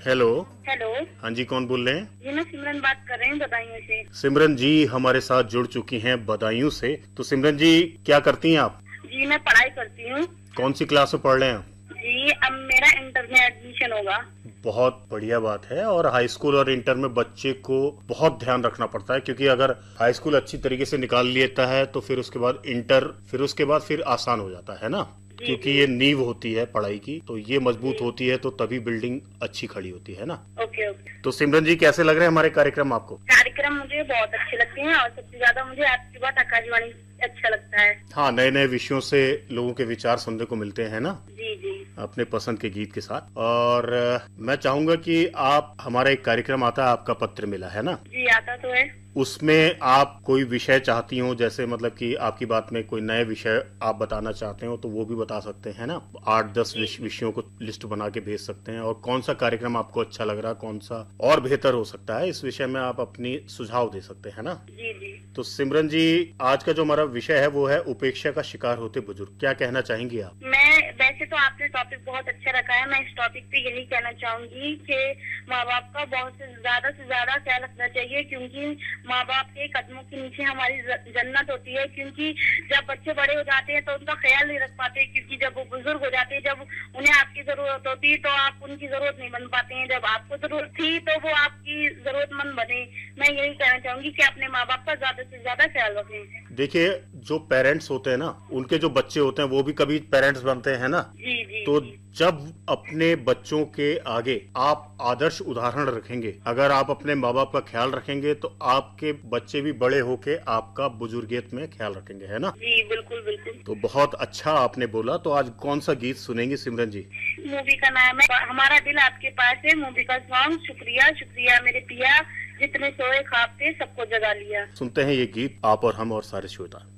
Hello. Hello. हाँ जी, कौन बोल रहे हैं? जी मैं सिमरन बात कर रही हूँ बदायूं से। सिमरन जी हमारे साथ जुड़ चुकी हैं बदायूं से। तो सिमरन जी क्या करती हैं आप? जी मैं पढ़ाई करती हूँ। कौन सी क्लास में पढ़ रहे हैं? जी अब मेरा इंटर में एडमिशन होगा। बहुत बढ़िया बात है। और हाई स्कूल और इंटर में बच्चे को बहुत ध्यान रखना पड़ता है, क्योंकि अगर हाई स्कूल अच्छी तरीके से निकाल लेता है तो फिर उसके बाद इंटर, फिर उसके बाद फिर आसान हो जाता है ना, क्योंकि ये नींव होती है पढ़ाई की, तो ये मजबूत होती है तो तभी बिल्डिंग अच्छी खड़ी होती है ना। Okay okay. तो सिमरन जी कैसे लग रहे हैं हमारे कार्यक्रम आपको? कार्यक्रम मुझे बहुत अच्छे लगते हैं और सबसे ज्यादा मुझे आपकी बात आकाशवाणी अच्छा लगता है। हाँ, नए नए विषयों से लोगों के विचार सुनने को मिलते हैं ना, जी जी। अपने पसंद के गीत के साथ। और मैं चाहूंगा कि आप, हमारा एक कार्यक्रम आता है आपका पत्र मिला है ना, जी आता तो है। उसमें आप कोई विषय चाहती हो, जैसे मतलब कि आपकी बात में कोई नए विषय आप बताना चाहते हो तो वो भी बता सकते हैं ना। 8-10 विषयों को लिस्ट बना के भेज सकते हैं, और कौन सा कार्यक्रम आपको अच्छा लग रहा है, कौन सा और बेहतर हो सकता है, इस विषय में आप अपनी सुझाव दे सकते हैं ना। जी जी। तो सिमरन जी, आज का जो हमारा विषय है वो है उपेक्षा का शिकार होते बुजुर्ग। क्या कहना चाहेंगी आप? मैं वैसे तो आपने टॉपिक बहुत अच्छा रखा है। मैं इस टॉपिक पे यही कहना चाहूंगी कि माँ बाप का बहुत से ज्यादा ख्याल रखना चाहिए, क्योंकि माँ बाप के कदमों के नीचे हमारी जन्नत होती है। क्योंकि जब बच्चे बड़े हो जाते हैं तो उनका ख्याल नहीं रख पाते, क्योंकि जब वो बुजुर्ग हो जाते हैं, जब उन्हें आपकी जरूरत होती है तो आप उनकी जरूरत नहीं बन पाते हैं। जब आपको जरूरत थी तो वो आपकी जरूरतमंद बने। मैं यही कहना चाहूंगी कि अपने माँ बाप का ज्यादा से ज्यादा ख्याल रखें। देखिए, जो पेरेंट्स होते हैं ना, उनके जो बच्चे होते हैं वो भी कभी पेरेंट्स बनते हैं ना। जी जी। तो जब अपने बच्चों के आगे आप आदर्श उदाहरण रखेंगे, अगर आप अपने माँ बाप का ख्याल रखेंगे तो आपके बच्चे भी बड़े होके आपका बुजुर्गियत में ख्याल रखेंगे, है ना। जी बिल्कुल बिल्कुल। तो बहुत अच्छा आपने बोला। तो आज कौन सा गीत सुनेंगे सिमरन जी? मूवी का नाम है हमारा दिल आपके पास है। मूवी का सॉन्ग शुक्रिया शुक्रिया मेरे पिया, जितने सोए ख्वाब थे सबको जगा लिया। सुनते हैं ये गीत, आप और हम और सारे श्रोता।